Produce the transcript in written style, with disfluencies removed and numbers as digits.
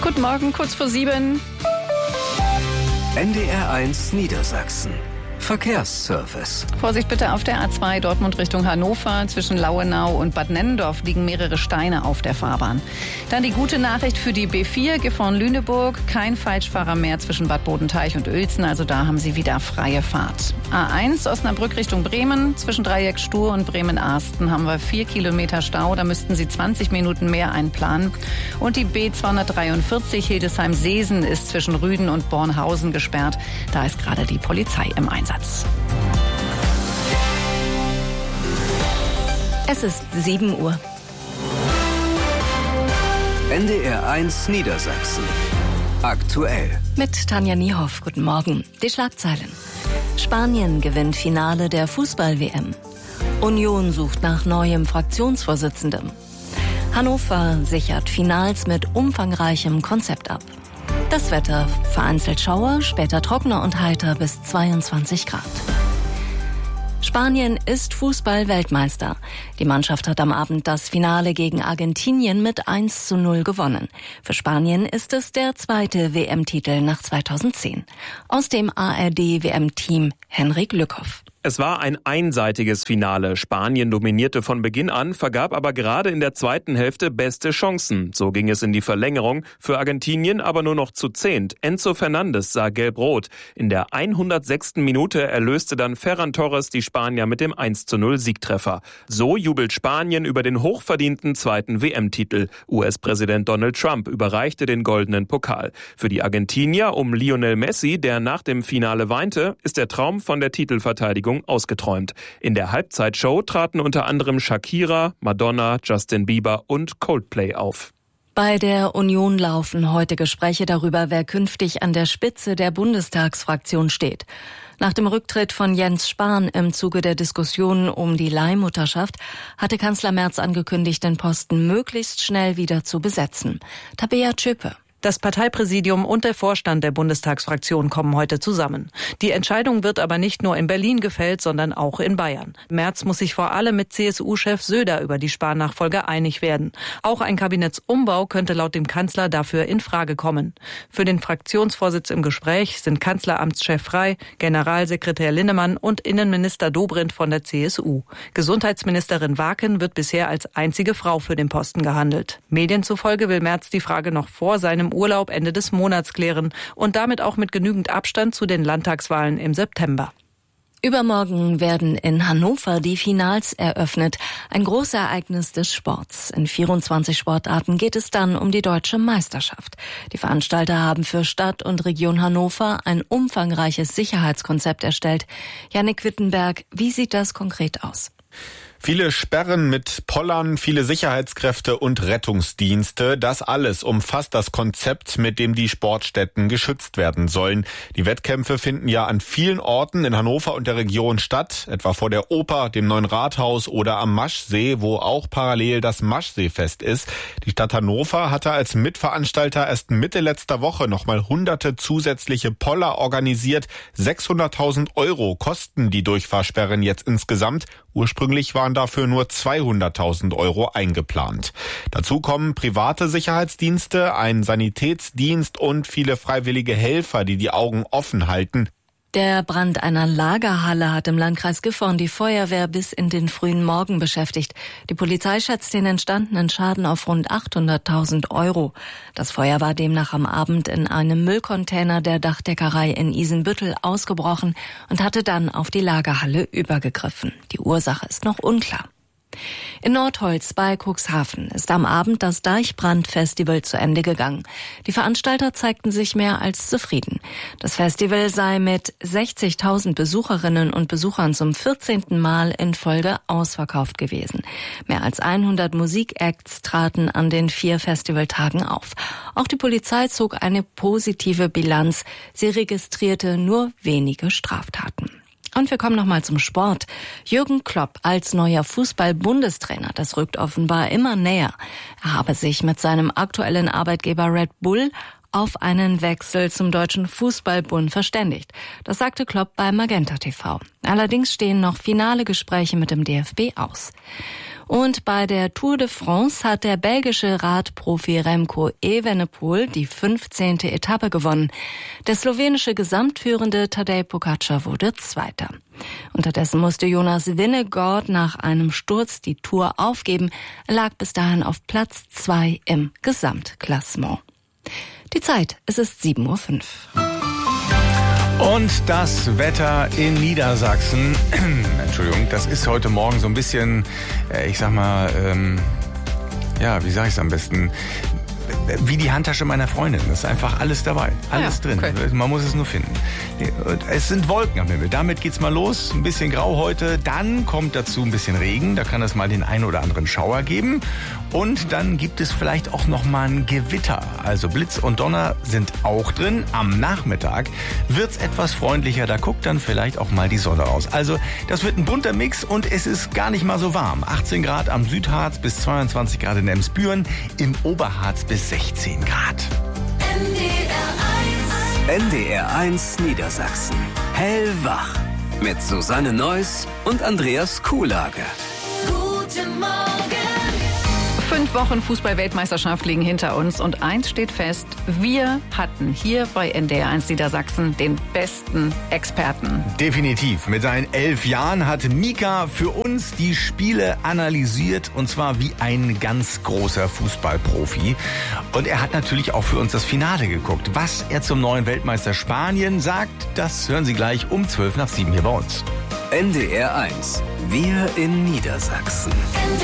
Guten Morgen, kurz vor 7. NDR1 Niedersachsen. Verkehrsservice. Vorsicht bitte auf der A2 Dortmund Richtung Hannover. Zwischen Lauenau und Bad Nennendorf liegen mehrere Steine auf der Fahrbahn. Dann die gute Nachricht für die B4 Gifhorn-Lüneburg. Kein Falschfahrer mehr zwischen Bad Bodenteich und Uelzen. Also da haben Sie wieder freie Fahrt. A1 Osnabrück Richtung Bremen. Zwischen Dreieck Stur und Bremen-Arsten haben wir 4 Kilometer Stau. Da müssten Sie 20 Minuten mehr einplanen. Und die B243 Hildesheim-Seesen ist zwischen Rüden und Bornhausen gesperrt. Da ist gerade die Polizei im Einsatz. Es ist 7 Uhr. NDR1 Niedersachsen. Aktuell. Mit Tanja Niehoff. Guten Morgen. Die Schlagzeilen. Spanien gewinnt Finale der Fußball-WM. Union sucht nach neuem Fraktionsvorsitzendem. Hannover sichert Finals mit umfangreichem Konzept ab. Das Wetter: vereinzelt Schauer, später trockener und heiter bis 22 Grad. Spanien ist Fußball-Weltmeister. Die Mannschaft hat am Abend das Finale gegen Argentinien mit 1:0 gewonnen. Für Spanien ist es der zweite WM-Titel nach 2010. Aus dem ARD-WM-Team Henrik Lückhoff. Es war ein einseitiges Finale. Spanien dominierte von Beginn an, vergab aber gerade in der zweiten Hälfte beste Chancen. So ging es in die Verlängerung. Für Argentinien aber nur noch zu 10. Enzo Fernandes sah gelb-rot. In der 106. Minute erlöste dann Ferran Torres die Spanier mit dem 1:0 Siegtreffer. So jubelt Spanien über den hochverdienten zweiten WM-Titel. US-Präsident Donald Trump überreichte den goldenen Pokal. Für die Argentinier um Lionel Messi, der nach dem Finale weinte, ist der Traum von der Titelverteidigung ausgeträumt. In der Halbzeitshow traten unter anderem Shakira, Madonna, Justin Bieber und Coldplay auf. Bei der Union laufen heute Gespräche darüber, wer künftig an der Spitze der Bundestagsfraktion steht. Nach dem Rücktritt von Jens Spahn im Zuge der Diskussionen um die Leihmutterschaft hatte Kanzler Merz angekündigt, den Posten möglichst schnell wieder zu besetzen. Tabea Tschöpe. Das Parteipräsidium und der Vorstand der Bundestagsfraktion kommen heute zusammen. Die Entscheidung wird aber nicht nur in Berlin gefällt, sondern auch in Bayern. Merz muss sich vor allem mit CSU-Chef Söder über die Spahn-Nachfolge einig werden. Auch ein Kabinettsumbau könnte laut dem Kanzler dafür in Frage kommen. Für den Fraktionsvorsitz im Gespräch sind Kanzleramtschef Frey, Generalsekretär Linnemann und Innenminister Dobrindt von der CSU. Gesundheitsministerin Waken wird bisher als einzige Frau für den Posten gehandelt. Medien zufolge will Merz die Frage noch vor seinem Urlaub Ende des Monats klären und damit auch mit genügend Abstand zu den Landtagswahlen im September. Übermorgen werden in Hannover die Finals eröffnet. Ein großes Ereignis des Sports. In 24 Sportarten geht es dann um die deutsche Meisterschaft. Die Veranstalter haben für Stadt und Region Hannover ein umfangreiches Sicherheitskonzept erstellt. Jannik Wittenberg, wie sieht das konkret aus? Viele Sperren mit Pollern, viele Sicherheitskräfte und Rettungsdienste. Das alles umfasst das Konzept, mit dem die Sportstätten geschützt werden sollen. Die Wettkämpfe finden ja an vielen Orten in Hannover und der Region statt, etwa vor der Oper, dem Neuen Rathaus oder am Maschsee, wo auch parallel das Maschseefest ist. Die Stadt Hannover hatte als Mitveranstalter erst Mitte letzter Woche nochmal hunderte zusätzliche Poller organisiert. 600.000 € kosten die Durchfahrsperren jetzt insgesamt. Ursprünglich waren dafür nur 200.000 € eingeplant. Dazu kommen private Sicherheitsdienste, ein Sanitätsdienst und viele freiwillige Helfer, die die Augen offen halten. Der Brand einer Lagerhalle hat im Landkreis Gifhorn die Feuerwehr bis in den frühen Morgen beschäftigt. Die Polizei schätzt den entstandenen Schaden auf rund 800.000 €. Das Feuer war demnach am Abend in einem Müllcontainer der Dachdeckerei in Isenbüttel ausgebrochen und hatte dann auf die Lagerhalle übergegriffen. Die Ursache ist noch unklar. In Nordholz bei Cuxhaven ist am Abend das Deichbrand-Festival zu Ende gegangen. Die Veranstalter zeigten sich mehr als zufrieden. Das Festival sei mit 60.000 Besucherinnen und Besuchern zum 14. Mal in Folge ausverkauft gewesen. Mehr als 100 Musikacts traten an den 4 Festivaltagen auf. Auch die Polizei zog eine positive Bilanz. Sie registrierte nur wenige Straftaten. Und wir kommen nochmal zum Sport. Jürgen Klopp als neuer Fußball-Bundestrainer, das rückt offenbar immer näher. Er habe sich mit seinem aktuellen Arbeitgeber Red Bull auf einen Wechsel zum Deutschen Fußballbund verständigt. Das sagte Klopp bei Magenta TV. Allerdings stehen noch finale Gespräche mit dem DFB aus. Und bei der Tour de France hat der belgische Radprofi Remco Evenepoel die 15. Etappe gewonnen. Der slowenische Gesamtführende Tadej Pogačar wurde Zweiter. Unterdessen musste Jonas Vingegaard nach einem Sturz die Tour aufgeben. Er lag bis dahin auf Platz 2 im Gesamtklassement. Die Zeit, es ist 7:05 Uhr. Und das Wetter in Niedersachsen, Entschuldigung, das ist heute Morgen so ein bisschen, ich sag mal, wie sag ich's am besten, wie die Handtasche meiner Freundin. Das ist einfach alles dabei, alles drin. Okay. Man muss es nur finden. Es sind Wolken am Himmel. Damit geht's mal los. Ein bisschen grau heute. Dann kommt dazu ein bisschen Regen. Da kann es mal den einen oder anderen Schauer geben. Und dann gibt es vielleicht auch noch mal ein Gewitter. Also Blitz und Donner sind auch drin. Am Nachmittag wird's etwas freundlicher. Da guckt dann vielleicht auch mal die Sonne raus. Also das wird ein bunter Mix und es ist gar nicht mal so warm. 18 Grad am Südharz bis 22 Grad in Emsbüren. Im Oberharz bis 16 Grad. NDR 1 Niedersachsen. Hellwach. Mit Susanne Neuss und Andreas Kuhlage. Guten Morgen. 5 Wochen Fußball-Weltmeisterschaft liegen hinter uns und eins steht fest, wir hatten hier bei NDR 1 Niedersachsen den besten Experten. Definitiv. Mit seinen 11 Jahren hat Mika für uns die Spiele analysiert und zwar wie ein ganz großer Fußballprofi. Und er hat natürlich auch für uns das Finale geguckt. Was er zum neuen Weltmeister Spanien sagt, das hören Sie gleich um 7:12 hier bei uns. NDR 1. Wir in Niedersachsen.